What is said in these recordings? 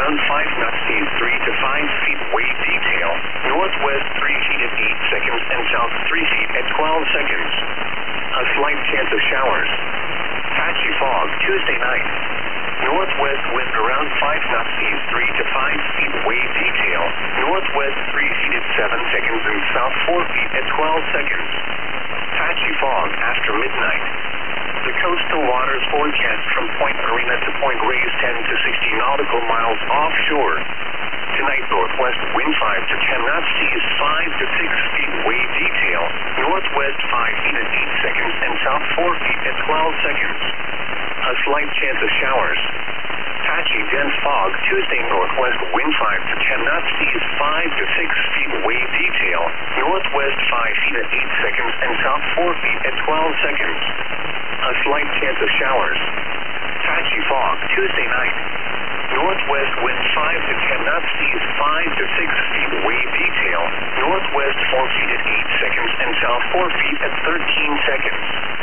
around 5 knots, seas 3 to 5 feet, wave detail, northwest 3 feet at 8 seconds and south 3 feet at 12 seconds. A slight chance of showers. Patchy fog Tuesday night. Northwest wind around 5 knots, seas 3 to 5 feet, wave detail, northwest 3 feet at 7 seconds and south 4 feet at 12 seconds. Patchy fog after midnight. The coastal waters forecast from Point Arena to Point Reyes 10 to 60 nautical miles offshore. Tonight, northwest wind 5 to 10 knots, seas 5 to 6 feet, wave detail, northwest 5 feet at 8 seconds and south 4 feet at 12 seconds. A slight chance of showers. Patchy dense fog Tuesday, northwest wind 5 to 10 knots, seas 5 to 6 feet, wave detail, northwest 5 feet at 8 seconds and south 4 feet at 12 seconds. A slight chance of showers. Patchy fog Tuesday night. Northwest wind 5 to 10 knots, seas 5 to 6 feet, wave detail, northwest 4 feet at 8 seconds and south 4 feet at 13 seconds.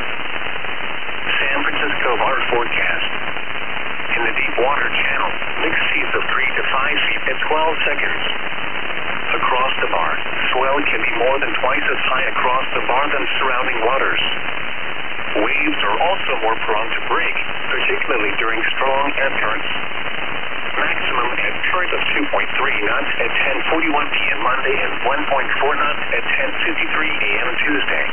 San Francisco water forecast. In the deep water channel, mixed seas of 3 to 5 feet at 12 seconds. Across the bar, swell can be more than twice as high across the bar than surrounding waters. Waves are also more prone to break, particularly during strong ebb currents. Maximum ebb current of 2.3 knots at 10:41 p.m. Monday and 1.4 knots at 10:53 a.m. Tuesday.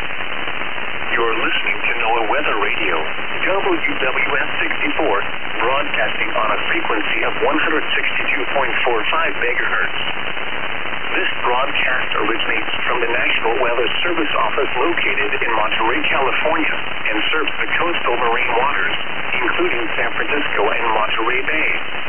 You're listening to NOAA Weather Radio, WWS 64, broadcasting on a frequency of 162.45 megahertz. This broadcast originates from the National Weather Service Office located in Monterey, California, and serves the coastal marine waters, including San Francisco and Monterey Bay.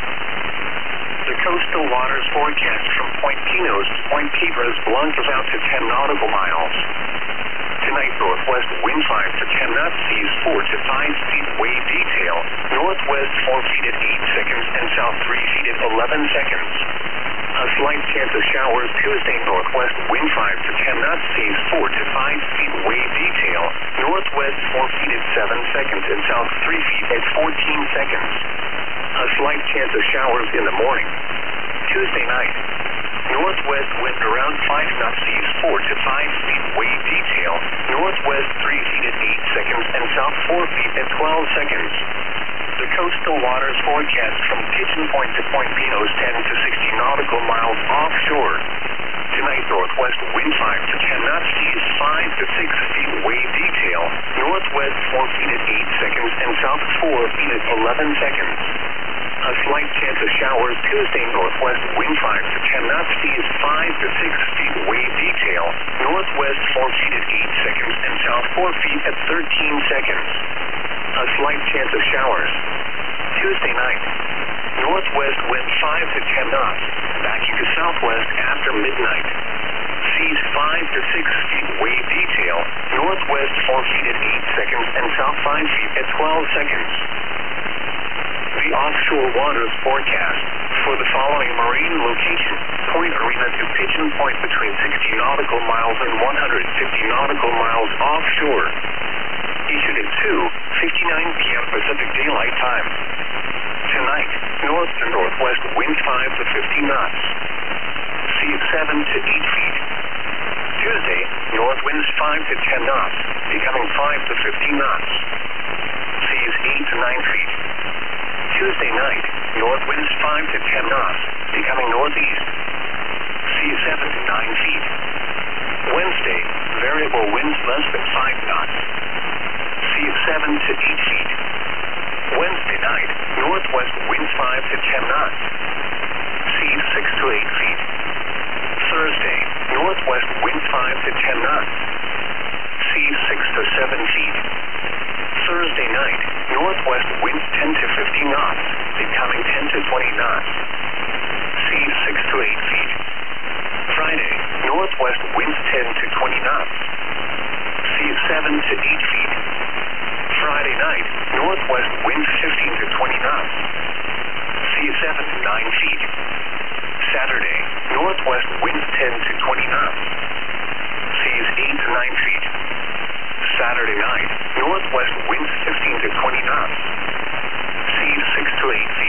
The coastal waters forecast from Point Pinos to Point Cabras Blancas out to 10 nautical miles. Tonight, northwest wind 5 to 10 knots, seas 4 to 5 feet, wave detail, northwest 4 feet at 8 seconds and south 3 feet at 11 seconds. A slight chance of showers Tuesday, northwest wind 5 to 10 knots, seas 4 to 5 feet, wave detail, northwest 4 feet at 7 seconds and south 3 feet at 14 seconds. A slight chance of showers in the morning. Tuesday night. Northwest wind around 5 knots, seas 4 to 5 feet, wave detail, northwest 3 feet at 8 seconds and south 4 feet at 12 seconds. The coastal waters forecast from Pigeon Point to Point Pinos 10 to 60 nautical miles offshore. Tonight, northwest wind 5 to 10 knots, seas 5 to 6 feet, wave detail, northwest 4 feet at 8 seconds and south 4 feet at 11 seconds. A slight chance of showers Tuesday, northwest wind 5 to 10 knots, seas 5 to 6 feet, wave detail, northwest 4 feet at 8 seconds and south 4 feet at 13 seconds. A slight chance of showers. Tuesday night. Northwest wind 5 to 10 knots, backing to southwest after midnight. Seas 5 to 6 feet, wave detail, northwest 4 feet at 8 seconds and south 5 feet at 12 seconds. The offshore waters forecast for the following marine location: Point Arena to Pigeon Point between 60 nautical miles and 150 nautical miles offshore. Issued at 2:59 p.m. Pacific Daylight Time. Tonight, north to northwest wind 5 to 50 knots. Seas 7 to 8 feet. Tuesday, north winds 5 to 10 knots, becoming 5 to 15 knots. Seas 8 to 9 feet. Tuesday night, north winds 5 to 10 knots, becoming northeast. Seas 7 to 9 feet. Wednesday, variable winds less than 5 knots. Seas 7 to 8 feet. Wednesday night, northwest winds 5 to 10 knots. Seas 6 to 8 feet. Thursday, northwest winds 5 to 10 knots. Seas 6 to 7 feet. Thursday night, northwest winds 10 to 15 knots, becoming 10 to 20 knots. Seas 6 to 8 feet. Friday, northwest winds 10 to 20 knots. Seas 7 to 8 feet. Friday night, northwest winds 15 to 20 knots. Seas 7 to 9 feet. Saturday, northwest winds 10 to 20 knots. Seas 8 to 9 feet. Saturday night, northwest winds 15 to 20 knots. Seas 6 to 8 feet.